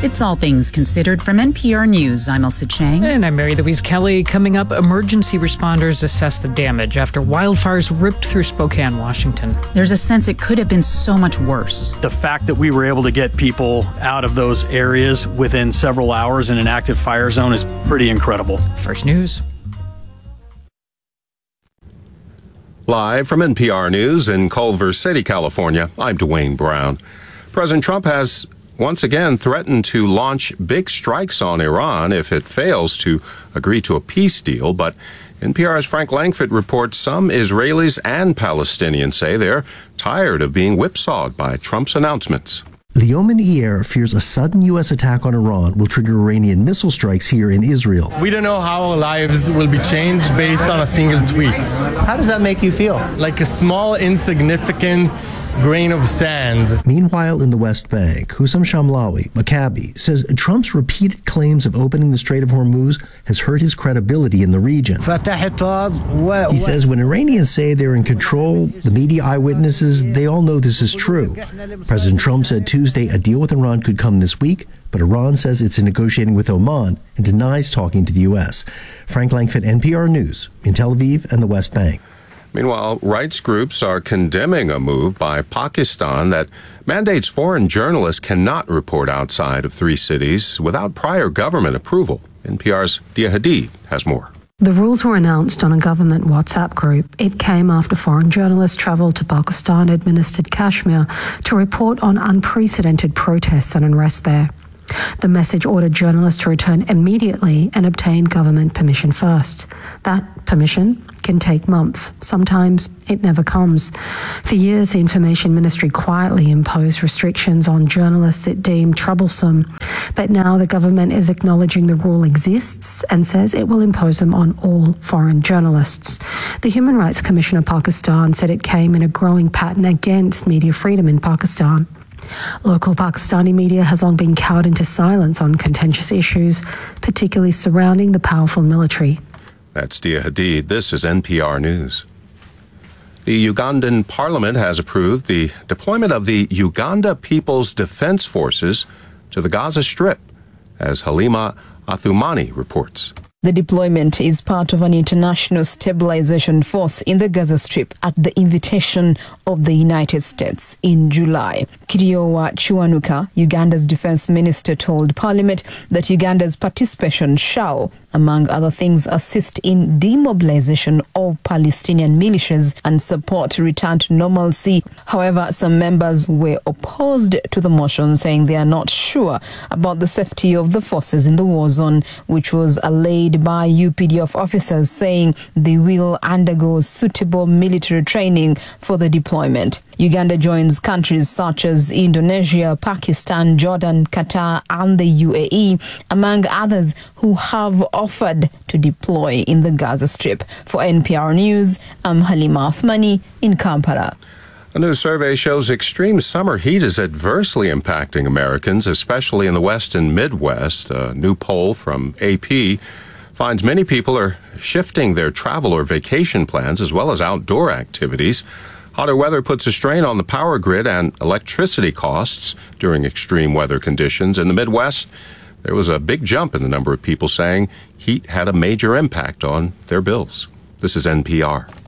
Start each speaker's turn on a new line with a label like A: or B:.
A: It's All Things Considered from NPR News. I'm Elsa Chang.
B: And I'm Mary Louise Kelly. Coming up, emergency responders assess the damage after wildfires ripped through Spokane, Washington.
A: There's a sense it could have been so much worse.
C: The fact that we were able to get people out of those areas within several hours in an active fire zone is pretty incredible.
B: First News.
D: Live from NPR News in Culver City, California, I'm Dwayne Brown. President Trump has once again threatened to launch big strikes on Iran if it fails to agree to a peace deal. But NPR's Frank Langfitt reports some Israelis and Palestinians say they're tired of being whipsawed by Trump's announcements.
E: The Yemeni fears a sudden U.S. attack on Iran will trigger Iranian missile strikes here in Israel.
F: We don't know how lives will be changed based on a single tweet.
G: How does that make you feel?
F: Like a small, insignificant grain of sand.
E: Meanwhile, in the West Bank, Hussam Shamlawi, Maccabi, says Trump's repeated claims of opening the Strait of Hormuz has hurt his credibility in the region. He says when Iranians say they're in control, the media eyewitnesses, they all know this is true. President Trump said Tuesday a deal with Iran could come this week, but Iran says it's negotiating with Oman and denies talking to the U.S. Frank Langfitt, NPR News, in Tel Aviv and the West Bank.
D: Meanwhile, rights groups are condemning a move by Pakistan that mandates foreign journalists cannot report outside of 3 cities without prior government approval. NPR's Dia Hadid has more.
H: The rules were announced on a government WhatsApp group. It came after foreign journalists travelled to Pakistan-administered Kashmir to report on unprecedented protests and unrest there. The message ordered journalists to return immediately and obtain government permission first. That permission can take months. Sometimes it never comes. For years, the Information Ministry quietly imposed restrictions on journalists it deemed troublesome. But now the government is acknowledging the rule exists and says it will impose them on all foreign journalists. The Human Rights Commission of Pakistan said it came in a growing pattern against media freedom in Pakistan. Local Pakistani media has long been cowed into silence on contentious issues, particularly surrounding the powerful military.
D: That's Dia Hadid. This is NPR News. The Ugandan parliament has approved the deployment of the Uganda People's Defense Forces to the Gaza Strip, as Halima Athumani reports.
I: The deployment is part of an international stabilization force in the Gaza Strip at the invitation of the United States in July. Kiriowa Chiwanuka, Uganda's defense minister, told Parliament that Uganda's participation shall, among other things, assist in demobilization of Palestinian militias and support return to normalcy. However, some members were opposed to the motion, saying they are not sure about the safety of the forces in the war zone, which was allayed by UPDF officers saying they will undergo suitable military training for the deployment. Uganda joins countries such as Indonesia, Pakistan, Jordan, Qatar, and the UAE, among others, who have offered to deploy in the Gaza Strip. For NPR News, I'm Halima Athmani in Kampala.
D: A new survey shows extreme summer heat is adversely impacting Americans, especially in the West and Midwest. A new poll from AP finds many people are shifting their travel or vacation plans as well as outdoor activities. Hotter weather puts a strain on the power grid and electricity costs during extreme weather conditions. In the Midwest, there was a big jump in the number of people saying heat had a major impact on their bills. This is NPR.